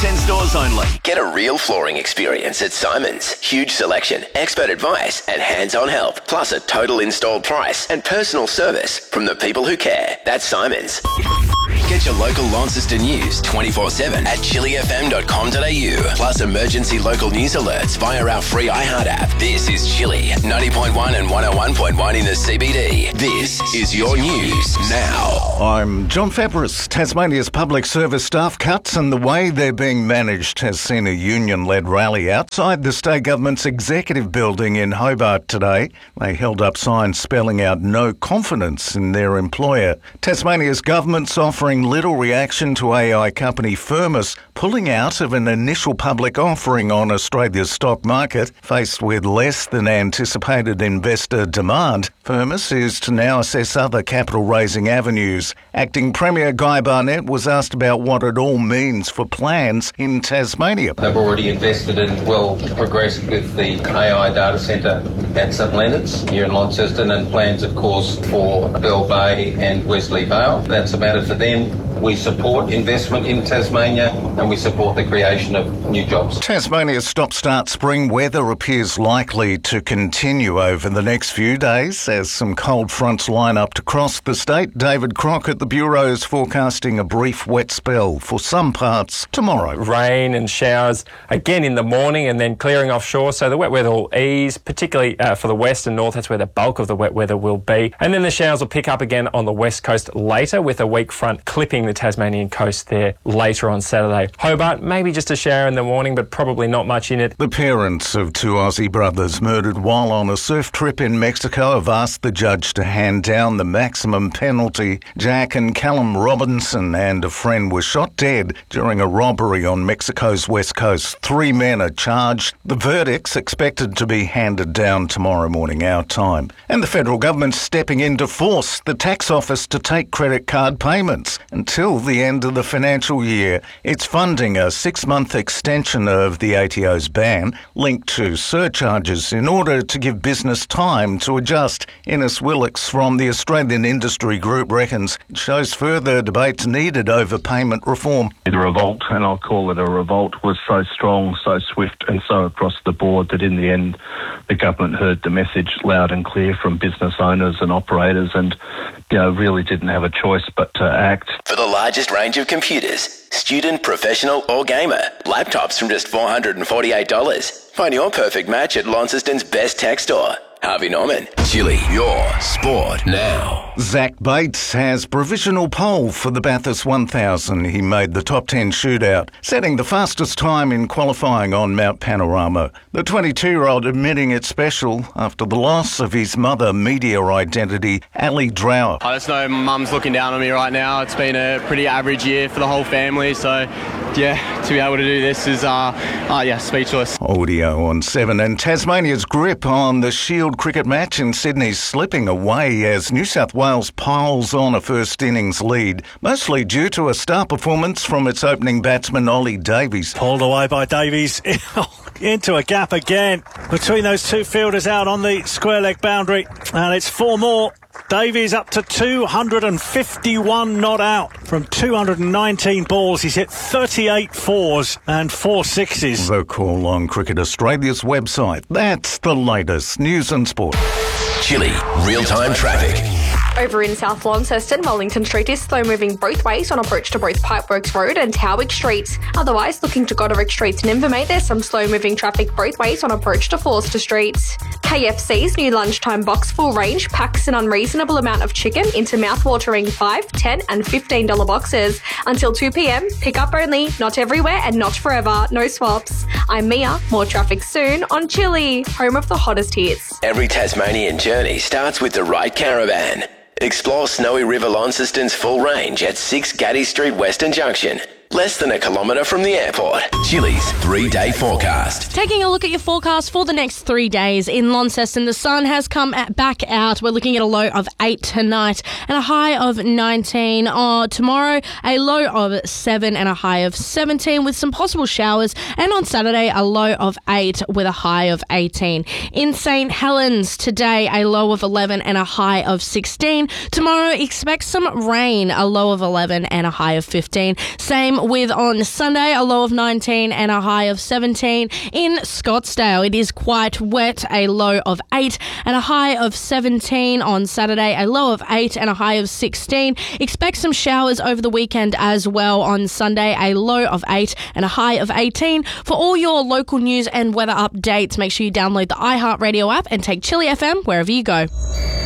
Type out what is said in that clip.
10 stores only. Get a real flooring experience at Simon's. Huge selection, expert advice and hands-on help. Plus a total installed price and personal service from the people who care. That's Simon's. Get your local Launceston news 24/7 at chillyfm.com.au. Plus emergency local news alerts via our free iHeart app. This is Chilly 90.1 and 101.1 in the CBD. This is your news now. I'm John Fabris. Tasmania's public service staff cuts and the way they're being managed has seen a union-led rally outside the state government's executive building in Hobart today. They held up signs spelling out no confidence in their employer. Tasmania's government's offering little reaction to AI company Firmus pulling out of an initial public offering on Australia's stock market. Faced with less than anticipated investor demand, Firmus is to now assess other capital-raising avenues. Acting Premier Guy Barnett was asked about what it all means for plans in Tasmania. They've already invested and well progressed with the AI data centre at St Leonard's here in Launceston, and plans, of course, for Bell Bay and Wesley Vale. That's a matter for them. We support investment in Tasmania and we support the creation of new jobs. Tasmania's stop-start spring weather appears likely to continue over the next few days as some cold fronts line up to cross the state. David Crock at the Bureau is forecasting a brief wet spell for some parts tomorrow. Rain and showers again in the morning and then clearing offshore, so the wet weather will ease, particularly for the west and north. That's where the bulk of the wet weather will be. And then the showers will pick up again on the west coast later, with a weak front clipping the Tasmanian coast there later on Saturday. Hobart, maybe just a shower in the morning, but probably not much in it. The parents of two Aussie brothers murdered while on a surf trip in Mexico have asked the judge to hand down the maximum penalty. Jack and Callum Robinson and a friend were shot dead during a robbery on Mexico's west coast. 3 men are charged. The verdict's expected to be handed down tomorrow morning our time. And the federal government's stepping in to force the tax office to take credit card payments until the end of the financial year. It's funding a 6-month extension of the ATO's ban linked to surcharges in order to give business time to adjust. Innes Willocks from the Australian Industry Group reckons it shows further debates needed over payment reform. The revolt, and I'll call it a revolt, was so strong, so swift and so across the board that in the end the government heard the message loud and clear from business owners and operators and really didn't have a choice but to act. For the largest range of computers, student, professional or gamer, laptops from just $448. Find your perfect match at Launceston's best tech store. Harvey Norman. Chilly, your sport now. Zach Bates has provisional pole for the Bathurst 1000. He made the top 10 shootout, setting the fastest time in qualifying on Mount Panorama. The 22-year-old admitting it's special after the loss of his mother, media identity, Ali Drower. I just know Mum's looking down on me right now. It's been a pretty average year for the whole family, so to be able to do this is speechless. Audio on 7. And Tasmania's grip on the Shield cricket match in Sydney slipping away as New South Wales piles on a first innings lead, mostly due to a star performance from its opening batsman Ollie Davies. Pulled away by Davies into a gap again between those two fielders out on the square leg boundary, and it's 4 more. Davies up to 251 not out from 219 balls. He's hit 38 fours and 4 sixes. The call on Cricket Australia's website. That's the latest news and sport. Chilly, real-time traffic. Over in South Launceston, Wellington Street is slow-moving both ways on approach to both Pipeworks Road and Towick Street. Otherwise, looking to Goderic Street and Invermay, there's some slow-moving traffic both ways on approach to Forster Street. KFC's new lunchtime box full range packs an unreasonable amount of chicken into mouth-watering $5, $10 and $15 boxes. Until 2 p.m, pick up only, not everywhere and not forever, no swaps. I'm Mia, more traffic soon on Chilly, home of the hottest hits. Every Tasmanian journey starts with the right caravan. Explore Snowy River Launceston's full range at 6 Gaddy Street Western Junction. Less than a kilometre from the airport. Chilly's 3-day forecast. Taking a look at your forecast for the next 3 days. In Launceston, the sun has come back out. We're looking at a low of 8 tonight and a high of 19. Tomorrow, a low of 7 and a high of 17 with some possible showers. And on Saturday, a low of 8 with a high of 18. In St Helens, today, a low of 11 and a high of 16. Tomorrow, expect some rain, a low of 11 and a high of 15. Same with on Sunday, a low of 19 and a high of 17. In Scottsdale, it is quite wet, a low of 8 and a high of 17 on Saturday, a low of 8 and a high of 16. Expect some showers over the weekend as well on Sunday, a low of 8 and a high of 18. For all your local news and weather updates, make sure you download the iHeartRadio app and take Chili FM wherever you go.